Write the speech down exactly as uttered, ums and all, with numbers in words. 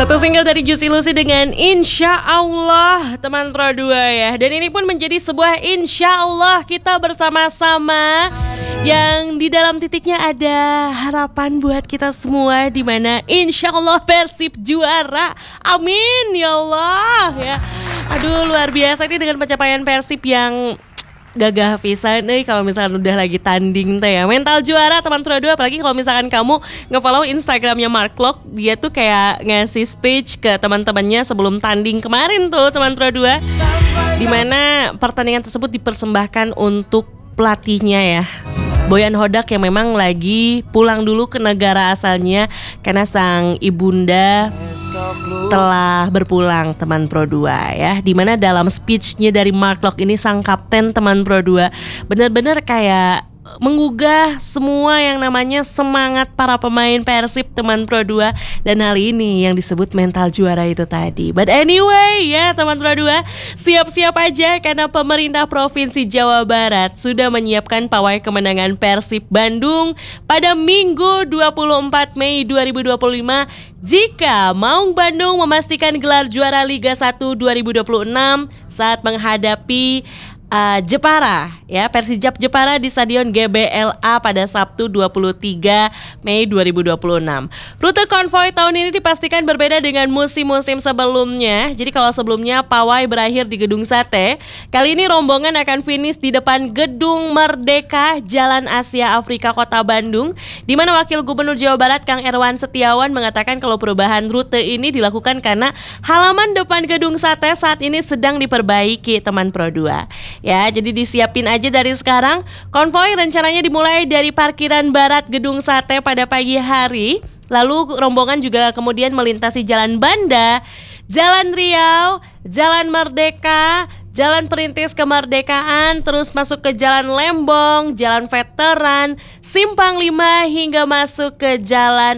Satu single dari Juicy Lucy dengan Insya Allah, teman Pro dua ya. Dan ini pun menjadi sebuah insya Allah kita bersama-sama, yang di dalam titiknya ada harapan buat kita semua, di mana insya Allah Persib juara. Amin ya Allah ya. Aduh, luar biasa ini dengan pencapaian Persib yang gagah pisan nih kalau misalkan udah lagi tanding teh ya. Mental juara teman Pro dua, apalagi kalau misalkan kamu nge-follow Instagramnya Mark Klok, dia tuh kayak ngasih speech ke teman-temannya sebelum tanding kemarin tuh teman Pro dua, dimana pertandingan tersebut dipersembahkan untuk pelatihnya ya, Boyan Hodak, yang memang lagi pulang dulu ke negara asalnya karena sang ibunda telah berpulang teman Pro dua ya. Dimana dalam speechnya dari Mark Klok ini, sang kapten teman Pro dua benar-benar kayak menggugah semua yang namanya semangat para pemain Persib teman Pro dua, dan hal ini yang disebut mental juara itu tadi. But anyway ya teman Pro dua, siap-siap aja karena pemerintah Provinsi Jawa Barat sudah menyiapkan pawai kemenangan Persib Bandung pada Minggu dua puluh empat Mei dua ribu dua puluh lima jika Maung Bandung memastikan gelar juara Liga satu dua ribu dua puluh enam saat menghadapi Uh, Jepara ya, Persijap Jepara di Stadion G B L A pada Sabtu dua puluh tiga Mei dua ribu dua puluh enam. Rute konvoi tahun ini dipastikan berbeda dengan musim-musim sebelumnya. Jadi kalau sebelumnya pawai berakhir di Gedung Sate, kali ini rombongan akan finish di depan Gedung Merdeka Jalan Asia Afrika Kota Bandung, di mana Wakil Gubernur Jawa Barat Kang Erwan Setiawan mengatakan kalau perubahan rute ini dilakukan karena halaman depan Gedung Sate saat ini sedang diperbaiki teman Pro dua. Ya, jadi disiapin aja dari sekarang. Konvoi rencananya dimulai dari parkiran barat Gedung Sate pada pagi hari. Lalu rombongan juga kemudian melintasi Jalan Banda, Jalan Riau, Jalan Merdeka, Jalan Perintis Kemerdekaan, terus masuk ke Jalan Lembong, Jalan Veteran, Simpang lima, hingga masuk ke Jalan